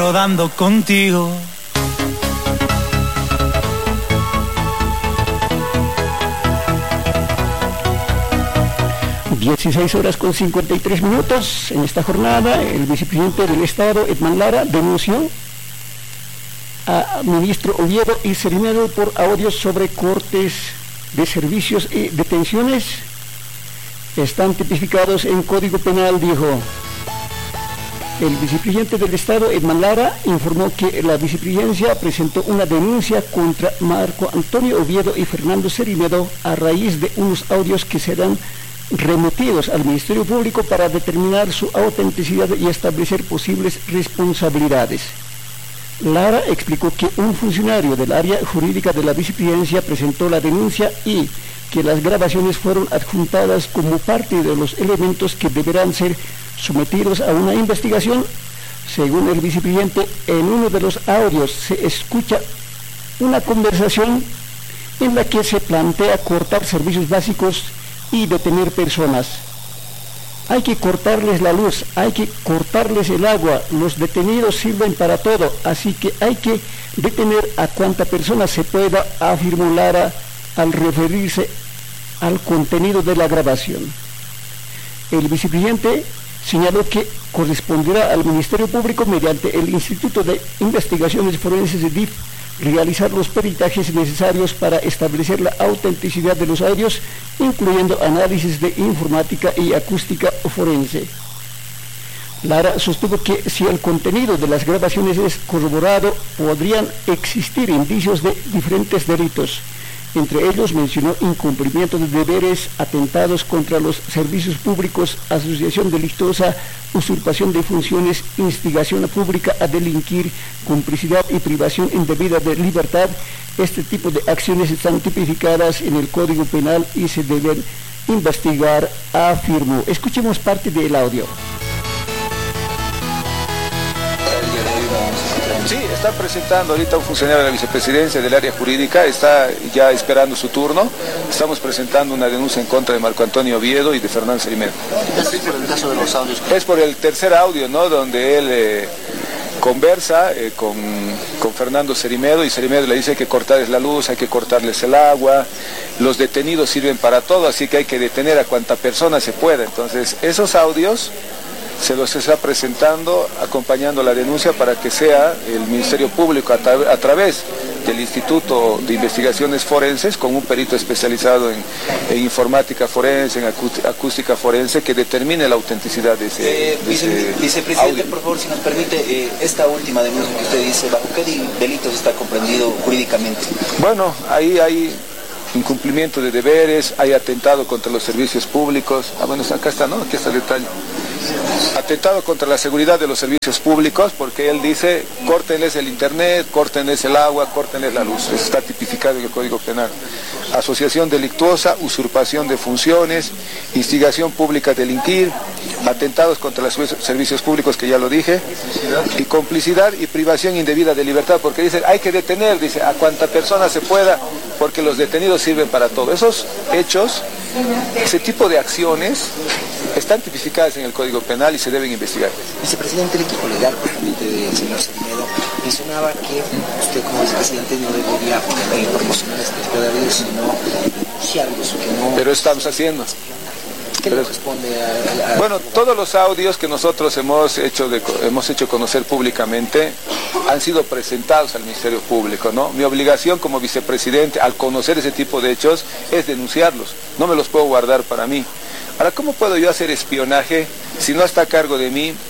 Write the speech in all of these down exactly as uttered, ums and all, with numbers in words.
rodando contigo. dieciséis horas con cincuenta y tres minutos. En esta jornada, el vicepresidente del Estado, Edman Lara, denunció a ministro Oviedo y Cerimedo por audios sobre cortes de servicios y detenciones. Están tipificados en Código Penal, dijo. El vicepresidente del Estado, Edman Lara, informó que la vicepresidencia presentó una denuncia contra Marco Antonio Oviedo y Fernando Cerimedo a raíz de unos audios que serán remitidos al Ministerio Público para determinar su autenticidad y establecer posibles responsabilidades. Lara explicó que un funcionario del área jurídica de la vicepresidencia presentó la denuncia y que las grabaciones fueron adjuntadas como parte de los elementos que deberán ser sometidos a una investigación. Según el vicepresidente, en uno de los audios se escucha una conversación en la que se plantea cortar servicios básicos y detener personas. Hay que cortarles la luz, hay que cortarles el agua, los detenidos sirven para todo, así que hay que detener a cuanta persona se pueda, afirmó Lara al referirse al contenido de la grabación. El vicepresidente señaló que corresponderá al Ministerio Público mediante el Instituto de Investigaciones Forenses de D I F realizar los peritajes necesarios para establecer la autenticidad de los audios, incluyendo análisis de informática y acústica forense. Lara sostuvo que si el contenido de las grabaciones es corroborado, podrían existir indicios de diferentes delitos. Entre ellos mencionó incumplimiento de deberes, atentados contra los servicios públicos, asociación delictuosa, usurpación de funciones, instigación pública a delinquir, complicidad y privación indebida de libertad. Este tipo de acciones están tipificadas en el Código Penal y se deben investigar, afirmó. Escuchemos parte del audio. Sí, está presentando ahorita un funcionario de la vicepresidencia del área jurídica, está ya esperando su turno. Estamos presentando una denuncia en contra de Marco Antonio Oviedo y de Fernando Cerimedo. ¿Es por el caso de los audios? Es por el tercer audio, ¿no? Donde él eh, conversa eh, con, con Fernando Cerimedo y Cerimedo le dice que cortarles la luz, hay que cortarles el agua, los detenidos sirven para todo, así que hay que detener a cuanta persona se pueda. Entonces, esos audios se los está presentando, acompañando la denuncia para que sea el Ministerio Público a, tra a través del Instituto de Investigaciones Forenses, con un perito especializado en, en informática forense, en acústica forense, que determine la autenticidad de ese, eh, de vice, ese Vicepresidente, audio. Por favor, si nos permite, eh, esta última denuncia que usted dice, ¿bajo qué delitos está comprendido jurídicamente? Bueno, ahí hay incumplimiento de deberes, hay atentado contra los servicios públicos. Ah, bueno, acá está, ¿no? Aquí está el detalle. Atentado contra la seguridad de los servicios públicos, porque él dice, córtenles el internet, córtenles el agua, córtenles la luz. Eso está tipificado en el Código Penal. Asociación delictuosa, usurpación de funciones, instigación pública a delinquir, atentados contra los servicios públicos, que ya lo dije, y complicidad y privación indebida de libertad, porque dice, hay que detener, dice, a cuanta persona se pueda, porque los detenidos sirven para todo. Esos hechos, ese tipo de acciones, están tipificadas en el Código Penal y se deben investigar. Vicepresidente, el equipo legal justamente del señor Cerimedo mencionaba que usted como vicepresidente no debería eh, promocionar este tipo de audios, sino denunciarlos. Que no... Pero estamos haciendo. ¿Qué le responde a, a, a... Bueno, todos los audios que nosotros hemos hecho, de, hemos hecho conocer públicamente han sido presentados al Ministerio Público, ¿no? Mi obligación como vicepresidente, al conocer ese tipo de hechos, es denunciarlos. No me los puedo guardar para mí. Ahora, ¿cómo puedo yo hacer espionaje si no está a cargo de mí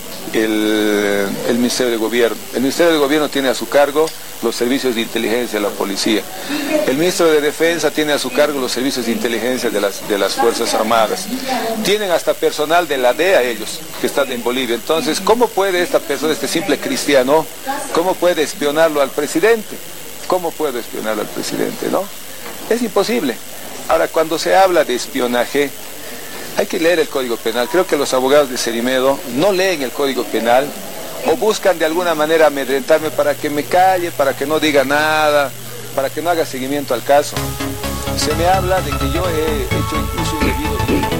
el, el Ministerio de Gobierno? El Ministerio de Gobierno tiene a su cargo los servicios de inteligencia de la policía. El Ministro de Defensa tiene a su cargo los servicios de inteligencia de las, de las Fuerzas Armadas. Tienen hasta personal de la D E A ellos, que están en Bolivia. Entonces, ¿cómo puede esta persona, este simple cristiano, cómo puede espionarlo al presidente? ¿Cómo puedo espionarlo al presidente, no? Es imposible. Ahora, cuando se habla de espionaje, hay que leer el Código Penal. Creo que los abogados de Cerimedo no leen el Código Penal o buscan de alguna manera amedrentarme para que me calle, para que no diga nada, para que no haga seguimiento al caso. Se me habla de que yo he hecho incluso indebido.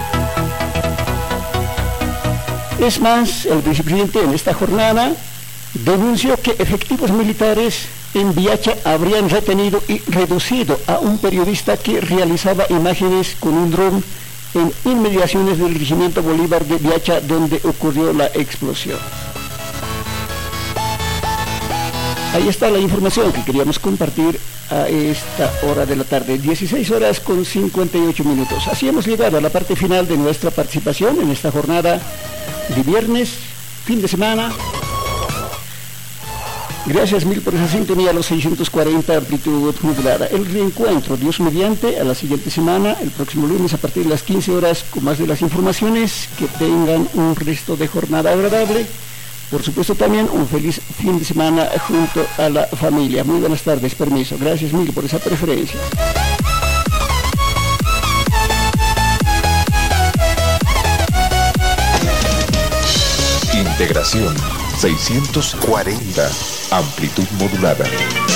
Es más, el vicepresidente en esta jornada denunció que efectivos militares en Viacha habrían retenido y reducido a un periodista que realizaba imágenes con un dron en inmediaciones del Regimiento Bolívar de Viacha, donde ocurrió la explosión. Ahí está la información que queríamos compartir a esta hora de la tarde, dieciséis horas con cincuenta y ocho minutos. Así hemos llegado a la parte final de nuestra participación en esta jornada de viernes, fin de semana. Gracias mil por esa sintonía a los seiscientos cuarenta amplitud modulada. El reencuentro, Dios mediante, a la siguiente semana, el próximo lunes a partir de las quince horas, con más de las informaciones. Que tengan un resto de jornada agradable. Por supuesto también un feliz fin de semana junto a la familia. Muy buenas tardes, permiso. Gracias mil por esa preferencia. Integración seiscientos cuarenta, amplitud modulada.